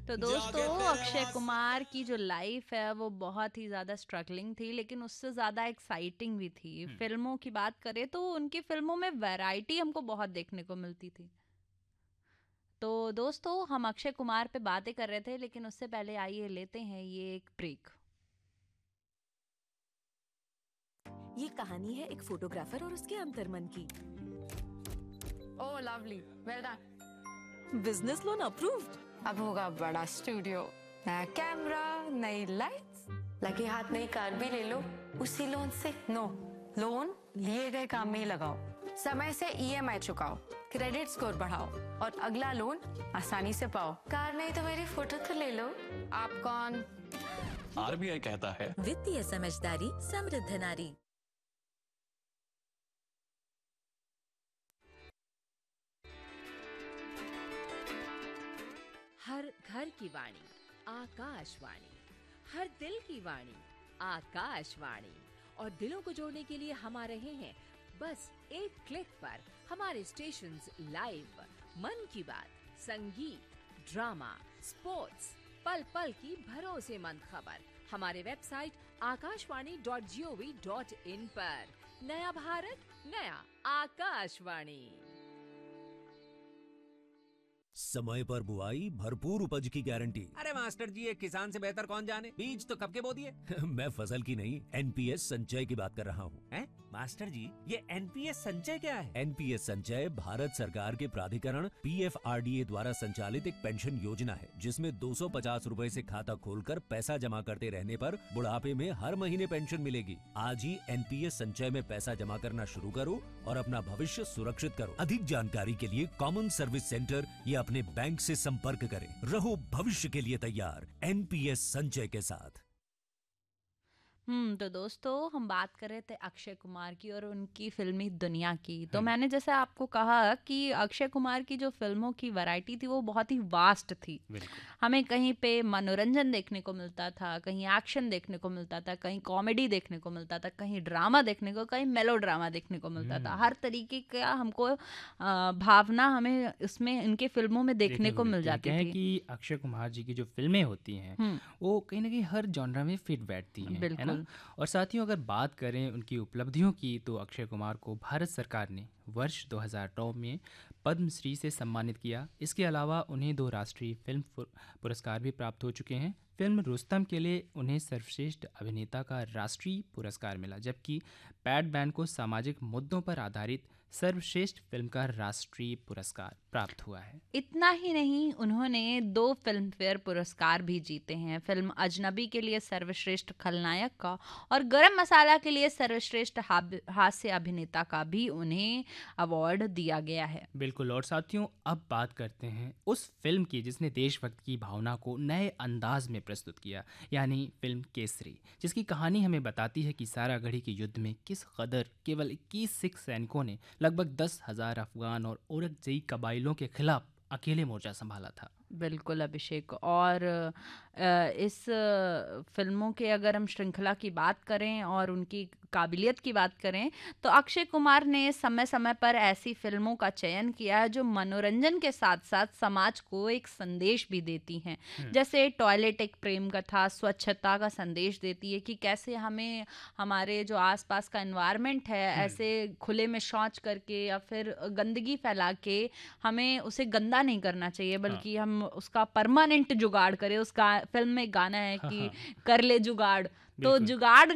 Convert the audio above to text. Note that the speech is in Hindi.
तो दोस्तों, अक्षय कुमार की जो लाइफ है वो बहुत ही ज़्यादा स्ट्रगलिंग थी, लेकिन उससे ज़्यादा एक्साइटिंग भी थी। फिल्मों की बात करें तो उनकी फिल्मों में वैरायटी हमको बहुत देखने को मिलती थी। तो दोस्तों, हम अक्षय कुमार पे बातें कर रहे थे, लेकिन उससे पहले आइए लेते हैं ये एक ब्रेक। ये कहानी है एक फोटोग्राफर और उसके अंतर्मन की। ओह lovely, well done. Business loan approved. अब होगा बड़ा स्टूडियो, नया कैमरा, नई लाइट्स, लगे हाथ नई कार भी ले लो उसी लोन से। नो, लोन लिए गए काम में ही लगाओ, समय से ईएमआई चुकाओ, क्रेडिट स्कोर बढ़ाओ और अगला लोन आसानी से पाओ। कार नहीं तो मेरी फोटो तो ले लो। आप कौन? आरबीआई कहता है वित्तीय समझदारी समृद्ध नारी। हर घर की वाणी आकाशवाणी, हर दिल की वाणी आकाशवाणी। और दिलों को जोड़ने के लिए हम आ रहे हैं बस एक क्लिक पर। हमारे स्टेशंस लाइव, मन की बात, संगीत, ड्रामा, स्पोर्ट्स, पल पल की भरोसेमंद खबर हमारे वेबसाइट akashwani.gov.in पर। नया भारत, नया आकाशवाणी। समय पर बुआई, भरपूर उपज की गारंटी। अरे मास्टर जी, ये किसान से बेहतर कौन जाने? बीज तो कब के बो दिए? मैं फसल की नहीं, एनपीएस संचय की बात कर रहा हूँ। हैं? मास्टर जी, ये एनपीएस संचय क्या है? एनपीएस संचय भारत सरकार के प्राधिकरण पीएफआरडीए द्वारा संचालित एक पेंशन योजना है, जिसमें 250 रुपए से खाता खोलकर पैसा जमा करते रहने पर बुढ़ापे में हर महीने पेंशन मिलेगी। आज ही एनपीएस संचय में पैसा जमा करना शुरू करो और अपना भविष्य सुरक्षित करो। अधिक जानकारी के लिए कॉमन सर्विस सेंटर या अपने बैंक से संपर्क करें। रहो भविष्य के लिए तैयार, एनपीएस संचय के साथ। तो दोस्तों, हम बात कर रहे थे अक्षय कुमार की और उनकी फिल्मी दुनिया की। तो मैंने जैसे आपको कहा कि अक्षय कुमार की जो फिल्मों की वैरायटी थी वो बहुत ही वास्ट थी। हमें कहीं पे मनोरंजन देखने को मिलता था, कहीं एक्शन देखने को मिलता था, कहीं कॉमेडी देखने को मिलता था, कहीं ड्रामा देखने को, कहीं मेलोड्रामा देखने को मिलता था। हर तरीके का हमको भावना हमें इसमें इनके फिल्मों में देखने को मिल जाती क्या है थी। कि अक्षय कुमार जी की जो फिल्में होती हैं वो कहीं ना कहीं हर जॉनरा में फिट बैठती हैं, है ना। और साथियों, अगर बात करें उनकी उपलब्धियों की तो अक्षय कुमार को भारत सरकार ने वर्ष 2009 में पद्मश्री से सम्मानित किया। इसके अलावा उन्हें 2 राष्ट्रीय फिल्म पुरस्कार भी प्राप्त हो चुके हैं। फिल्म रुस्तम के लिए उन्हें सर्वश्रेष्ठ अभिनेता का राष्ट्रीय पुरस्कार मिला, जबकि पैड बैन को सामाजिक मुद्दों पर आधारित सर्वश्रेष्ठ फिल्म का राष्ट्रीय पुरस्कार प्राप्त हुआ है। इतना ही नहीं, उन्होंने 2 फिल्म फेयर पुरस्कार भी जीते हैं। फिल्म अजनबी के लिए सर्वश्रेष्ठ खलनायक का और गरम मसाला के लिए सर्वश्रेष्ठ हास्य अभिनेता का भी उन्हें अवार्ड दिया गया है। बिल्कुल। और साथियों, अब बात करते हैं उस फिल्म की जिसने देशभक्ति की भावना को नए अंदाज में प्रस्तुत किया, यानी फिल्म केसरी, जिसकी कहानी हमें बताती है कि सारागढ़ी के युद्ध में किस कदर केवल 21 सिख सैनिकों ने लगभग 10,000 अफगान और औरकजई कबाइलों के खिलाफ अकेले मोर्चा संभाला था। बिल्कुल अभिषेक। और इस फिल्मों के अगर हम श्रृंखला की बात करें और उनकी काबिलियत की बात करें तो अक्षय कुमार ने समय समय पर ऐसी फिल्मों का चयन किया है जो मनोरंजन के साथ साथ समाज को एक संदेश भी देती हैं। जैसे टॉयलेट एक प्रेम कथा स्वच्छता का संदेश देती है कि कैसे हमें हमारे जो आसपास का एनवायरनमेंट है ऐसे खुले में शौच करके या फिर गंदगी फैला के हमें उसे गंदा नहीं करना चाहिए, बल्कि हम उसका परमानेंट जुगाड़ करें। उसका फिल्म में गाना है कि कर ले जुगाड़, तो जुगाड़